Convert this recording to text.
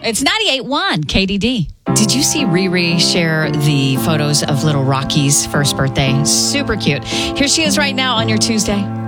It's 98.1 KDD. Did you see Riri share the photos of little Rocky's first birthday? Super cute. Here she is right now on your Tuesday.